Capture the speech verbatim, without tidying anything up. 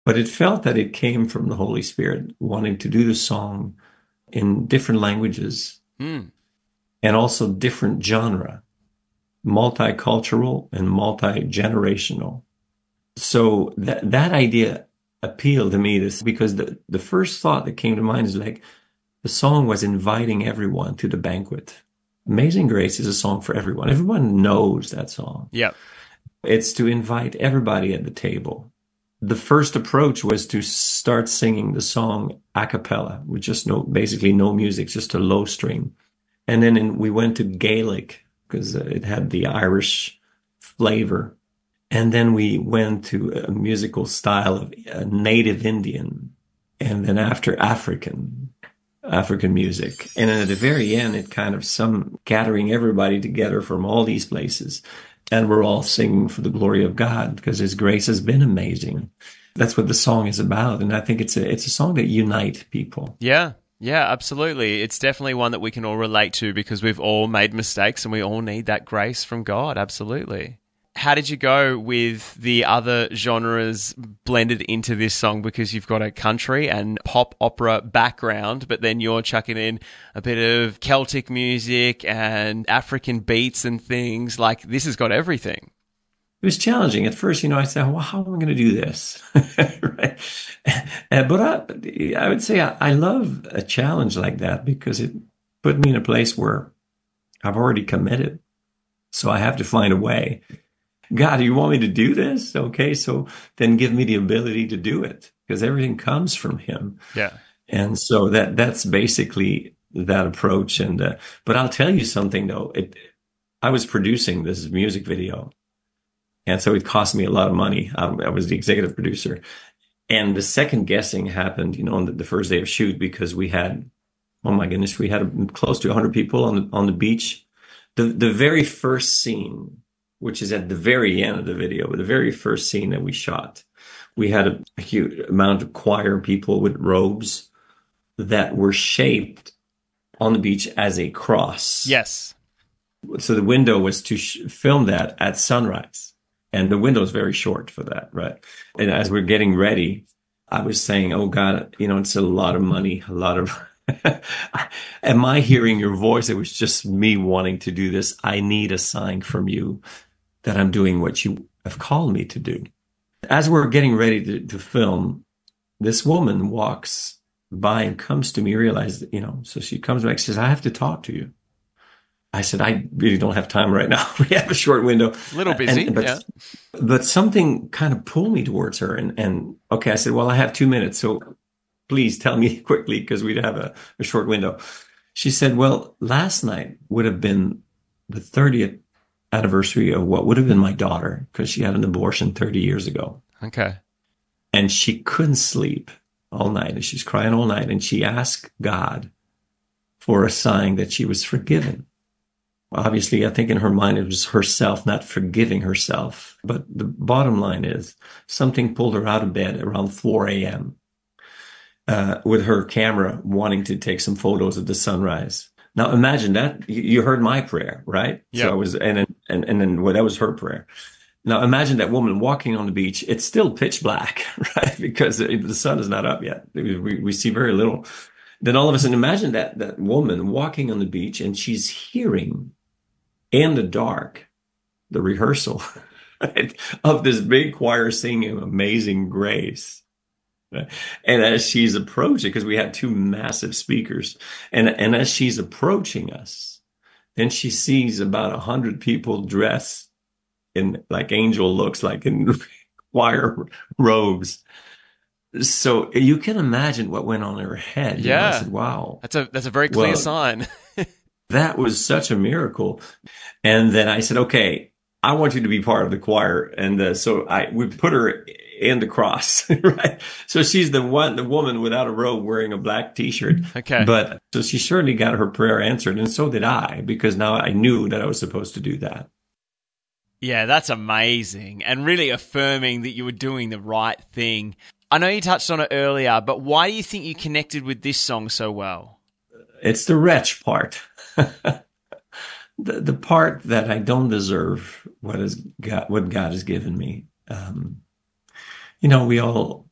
But it felt that it came from the Holy Spirit wanting to do the song in different languages Mm. and also different genre, multicultural and multi-generational. So that that idea appealed to me this because the, the first thought that came to mind is like the song was inviting everyone to the banquet. Amazing Grace is a song for everyone. Everyone knows that song. Yep. It's to invite everybody at the table. The first approach was to start singing the song a cappella with just no, basically no music, just a low string. And then in, we went to Gaelic because uh, it had the Irish flavor. And then we went to a musical style of uh, native Indian and then after African, African music. And then at the very end, it kind of some gathering everybody together from all these places. And we're all singing for the glory of God because his grace has been amazing. That's what the song is about. And I think it's a, it's a song that unites people. Yeah. Yeah, absolutely. It's definitely one that we can all relate to because we've all made mistakes and we all need that grace from God. Absolutely. How did you go with the other genres blended into this song? Because you've got a country and pop opera background, but then you're chucking in a bit of Celtic music and African beats and things. Like, this has got everything. It was challenging at first. You know, I said, well, how am I going to do this? Right. Uh, but I, I would say I, I love a challenge like that because it put me in a place where I've already committed. So I have to find a way. God, do you want me to do this? Okay, so then give me the ability to do it because everything comes from him. Yeah. And so that that's basically that approach. And uh, but I'll tell you something though. It, I was producing this music video, and so it cost me a lot of money. I, I was the executive producer, and the second guessing happened, you know, on the, the first day of shoot because we had, oh my goodness, we had close to one hundred people on the on the beach. The the very first scene, which is at the very end of the video, but the very first scene that we shot, we had a, a huge amount of choir people with robes that were shaped on the beach as a cross. Yes. So the window was to sh- film that at sunrise. And the window is very short for that, right? And as we're getting ready, I was saying, oh God, you know, it's a lot of money, a lot of... Am I hearing your voice? It was just me wanting to do this. I need a sign from you that I'm doing what you have called me to do. As we're getting ready to, to film, this woman walks by and comes to me, realized, you know, so she comes back, says, I have to talk to you. I said, I really don't have time right now. We have a short window. A little busy, and, but, yeah. But something kind of pulled me towards her. And, and okay, I said, well, I have two minutes. So please tell me quickly because we'd have a, a short window. She said, well, last night would have been the thirtieth anniversary of what would have been my daughter because she had an abortion thirty years ago. Okay. And she couldn't sleep all night. And she's crying all night. And she asked God for a sign that she was forgiven. Obviously, I think in her mind, it was herself not forgiving herself. But the bottom line is something pulled her out of bed around four a.m. Uh, with her camera wanting to take some photos of the sunrise. Now imagine that you heard my prayer, right? Yeah. So I was, and and and then well, that was her prayer. Now imagine that woman walking on the beach. It's still pitch black, right? Because the sun is not up yet. We, we see very little. Then all of a sudden, imagine that that woman walking on the beach and she's hearing in the dark the rehearsal right, of this big choir singing Amazing Grace. And as she's approaching, because we had two massive speakers, and, and as she's approaching us, then she sees about a hundred people dressed in like angel looks, like in choir robes. So you can imagine what went on in her head. Yeah. You know, I said, wow. That's a, that's a very clear well, sign. That was such a miracle. And then I said, okay, I want you to be part of the choir. And uh, so I we put her in the cross, right? So she's the one, the woman without a robe wearing a black t-shirt. Okay. But so she certainly got her prayer answered. And so did I, because now I knew that I was supposed to do that. Yeah, that's amazing. And really affirming that you were doing the right thing. I know you touched on it earlier, but why do you think you connected with this song so well? It's the wretch part. the, the part that I don't deserve what is God, what God has given me. Um, you know, we all